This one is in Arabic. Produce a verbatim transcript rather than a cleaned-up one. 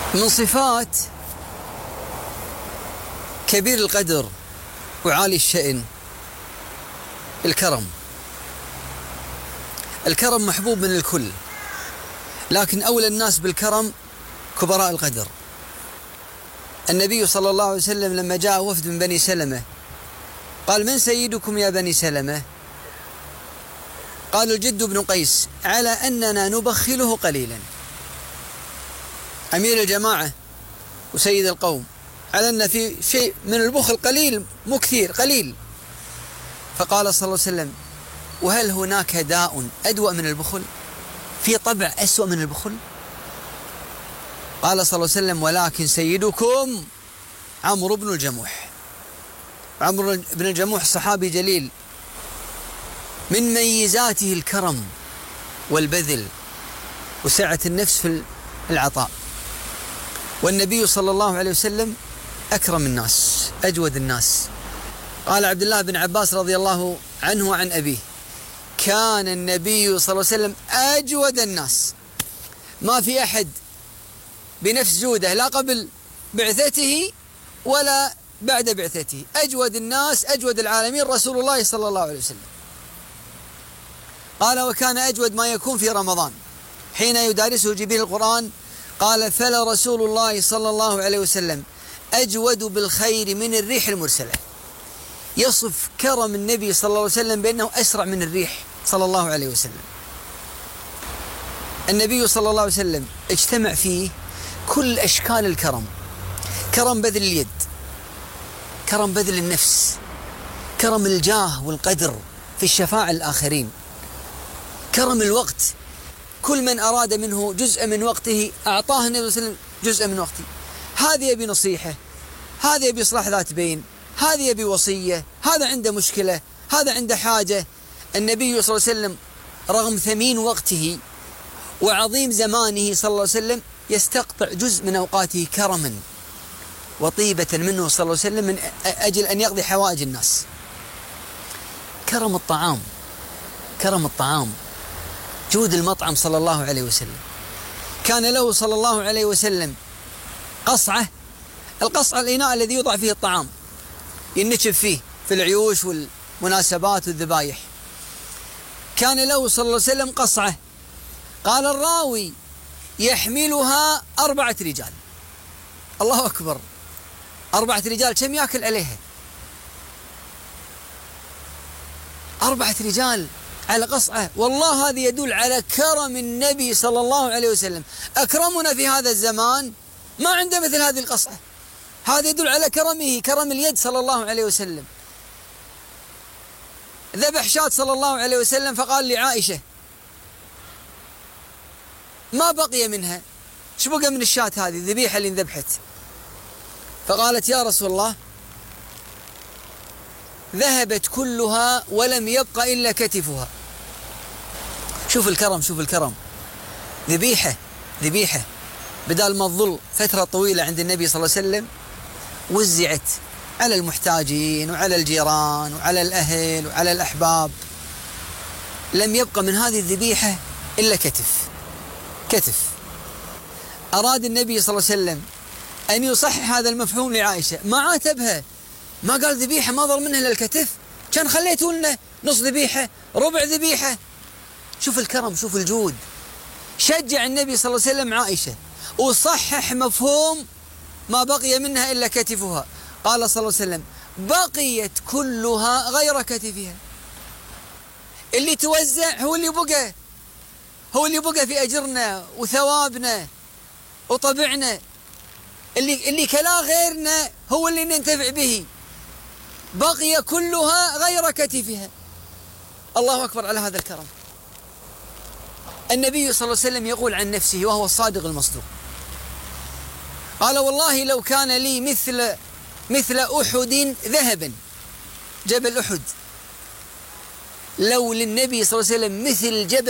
من صفات كبير القدر وعالي الشأن الكرم. الكرم محبوب من الكل، لكن أولى الناس بالكرم كبراء القدر. النبي صلى الله عليه وسلم لما جاء وفد من بني سلمة قال: من سيدكم يا بني سلمة؟ قال: الجد بن قيس، على أننا نبخله قليلا. أمير الجماعة وسيد القوم، على أن في شيء من البخل قليل، مو كثير، قليل. فقال صلى الله عليه وسلم: وهل هناك داء أدوأ من البخل؟ في طبع أسوأ من البخل؟ قال صلى الله عليه وسلم: ولكن سيدكم عمرو بن الجموح. عمرو بن الجموح صحابي جليل، من ميزاته الكرم والبذل وسعة النفس في العطاء. والنبي صلى الله عليه وسلم أكرم الناس، أجود الناس. قال عبد الله بن عباس رضي الله عنه وعن أبيه: كان النبي صلى الله عليه وسلم أجود الناس، ما في أحد بنفس جوده لا قبل بعثته ولا بعد بعثته. أجود الناس، أجود العالمين رسول الله صلى الله عليه وسلم. قال: وكان أجود ما يكون في رمضان حين يدارسه جبريل القرآن. قال: فلرسول الله صلى الله عليه وسلم أجود بالخير من الريح المرسلة. يصف كرم النبي صلى الله عليه وسلم بأنه أسرع من الريح صلى الله عليه وسلم. النبي صلى الله عليه وسلم اجتمع فيه كل أشكال الكرم: كرم بذل اليد، كرم بذل النفس، كرم الجاه والقدر في الشفاعة الآخرين، كرم الوقت. كل من أراد منه جزء من وقته أعطاه النبي صلى الله عليه وسلم جزء من وقته. هذا يبي نصيحة، هذا يبي إصلاح ذات بين، هذا يبي وصية، هذا عنده مشكلة، هذا عنده حاجة. النبي صلى الله عليه وسلم رغم ثمين وقته وعظيم زمانه صلى الله عليه وسلم يستقطع جزء من أوقاته كرما وطيبة منه صلى الله عليه وسلم من أجل أن يقضي حوائج الناس. كرم الطعام، كرم الطعام، جود المطعم صلى الله عليه وسلم. كان له صلى الله عليه وسلم قصعة. القصعة الإناء الذي يوضع فيه الطعام ينشف فيه في العيوش والمناسبات والذبايح. كان له صلى الله عليه وسلم قصعة، قال الراوي: يحملها أربعة رجال. الله أكبر، أربعة رجال كم يأكل عليها؟ أربعة رجال على قصعة. والله هذا يدل على كرم النبي صلى الله عليه وسلم. أكرمنا في هذا الزمان ما عنده مثل هذه القصعة. هذا يدل على كرمه، كرم اليد صلى الله عليه وسلم. ذبح شاة صلى الله عليه وسلم فقال لعائشة: ما بقي منها، ايش بقى من الشاة هذه الذبيحة اللي انذبحت؟ فقالت: يا رسول الله ذهبت كلها ولم يبق إلا كتفها. شوف الكرم، شوف الكرم. ذبيحة ذبيحة بدال ما تظل فترة طويلة عند النبي صلى الله عليه وسلم وزعت على المحتاجين وعلى الجيران وعلى الأهل وعلى الأحباب. لم يبق من هذه الذبيحة إلا كتف، كتف. أراد النبي صلى الله عليه وسلم أن يصحح هذا المفهوم لعائشة، ما عاتبها، ما قال ذبيحة ما ظل منها إلا الكتف، كان خليتوا لنا نص ذبيحة، ربع ذبيحة. شوف الكرم، شوف الجود. شجع النبي صلى الله عليه وسلم عائشة وصحح مفهوم ما بقي منها إلا كتفها. قال صلى الله عليه وسلم: بقيت كلها غير كتفها. اللي توزع هو اللي بقى، هو اللي بقى في أجرنا وثوابنا وطبعنا. اللي اللي كلا غيرنا هو اللي ننتفع به. بقي كلها غير كتفها. الله أكبر على هذا الكرم. النبي صلى الله عليه وسلم يقول عن نفسه وهو الصادق المصدوق، قال: والله لو كان لي مثل مثل أحد ذهبا، جبل أحد، لو للنبي صلى الله عليه وسلم مثل جبل